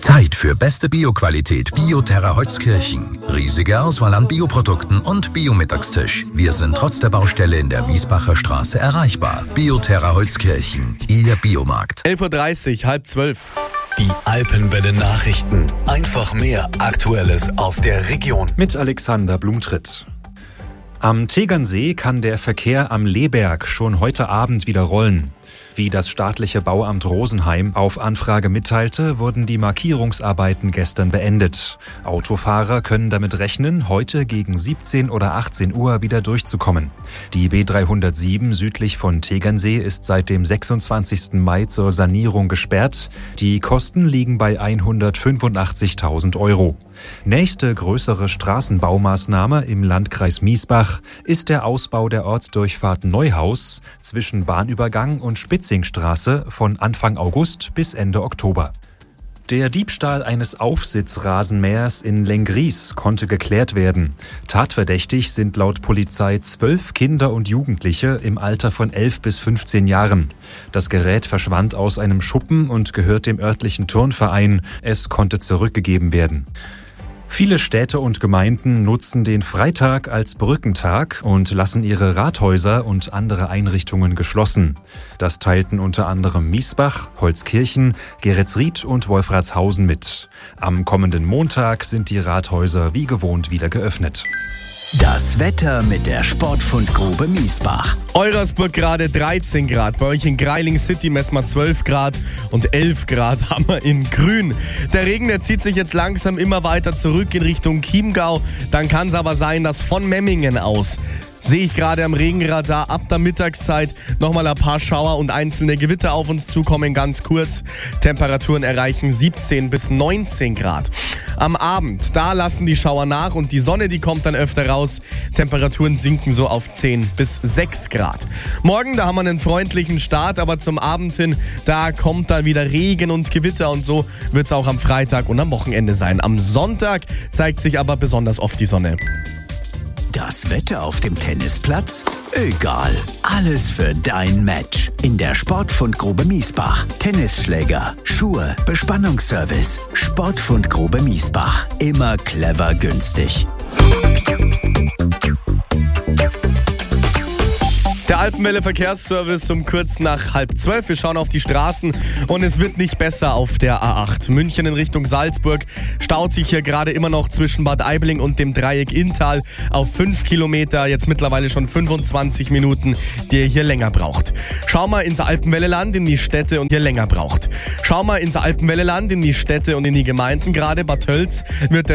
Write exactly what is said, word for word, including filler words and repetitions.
Zeit für beste Bioqualität Bioterra Holzkirchen. Riesige Auswahl an Bioprodukten und Biomittagstisch. Wir sind trotz der Baustelle in der Miesbacher Straße erreichbar. Bioterra Holzkirchen, Ihr Biomarkt. elf Uhr dreißig, halb zwölf. Die Alpenwelle Nachrichten. Einfach mehr Aktuelles aus der Region. Mit Alexander Blumtritt. Am Tegernsee kann der Verkehr am Lehberg schon heute Abend wieder rollen. Wie das staatliche Bauamt Rosenheim auf Anfrage mitteilte, wurden die Markierungsarbeiten gestern beendet. Autofahrer können damit rechnen, heute gegen siebzehn oder achtzehn Uhr wieder durchzukommen. Die B dreihundertsieben südlich von Tegernsee ist seit dem sechsundzwanzigsten Mai zur Sanierung gesperrt. Die Kosten liegen bei hundertfünfundachtzigtausend Euro. Nächste größere Straßenbaumaßnahme im Landkreis Miesbach ist der Ausbau der Ortsdurchfahrt Neuhaus zwischen Bahnübergang und Spitzingstraße von Anfang August bis Ende Oktober. Der Diebstahl eines Aufsitzrasenmähers in Lenggries konnte geklärt werden. Tatverdächtig sind laut Polizei zwölf Kinder und Jugendliche im Alter von elf bis fünfzehn Jahren. Das Gerät verschwand aus einem Schuppen und gehört dem örtlichen Turnverein. Es konnte zurückgegeben werden. Viele Städte und Gemeinden nutzen den Freitag als Brückentag und lassen ihre Rathäuser und andere Einrichtungen geschlossen. Das teilten unter anderem Miesbach, Holzkirchen, Geretsried und Wolfratshausen mit. Am kommenden Montag sind die Rathäuser wie gewohnt wieder geöffnet. Das Wetter mit der Sportfundgrube Miesbach. Eurasburg gerade dreizehn Grad, bei euch in Greiling City messen wir zwölf Grad und elf Grad haben wir in Grün. Der Regen, der zieht sich jetzt langsam immer weiter zurück in Richtung Chiemgau. Dann kann es aber sein, dass von Memmingen aus, sehe ich gerade am Regenradar, ab der Mittagszeit nochmal ein paar Schauer und einzelne Gewitter auf uns zukommen, ganz kurz. Temperaturen erreichen siebzehn bis neunzehn Grad. Am Abend, da lassen die Schauer nach und die Sonne, die kommt dann öfter raus. Temperaturen sinken so auf zehn bis sechs Grad. Morgen, da haben wir einen freundlichen Start, aber zum Abend hin, da kommt dann wieder Regen und Gewitter und so wird es auch am Freitag und am Wochenende sein. Am Sonntag zeigt sich aber besonders oft die Sonne. Das Wetter auf dem Tennisplatz? Egal. Alles für dein Match. In der Sportfundgrube Miesbach. Tennisschläger, Schuhe, Bespannungsservice. Sportfundgrube Miesbach. Immer clever günstig. Der Alpenwelle Verkehrsservice um kurz nach halb zwölf. Wir schauen auf die Straßen und es wird nicht besser auf der A acht. München in Richtung Salzburg staut sich hier gerade immer noch zwischen Bad Aibling und dem Dreieck Inntal auf fünf Kilometer. Jetzt mittlerweile schon fünfundzwanzig Minuten, die ihr hier länger braucht. Schau mal ins Alpenwelleland, in die Städte und hier länger braucht. Schau mal ins Alpenwelleland, in die Städte und in die Gemeinden. Gerade Bad Tölz wird der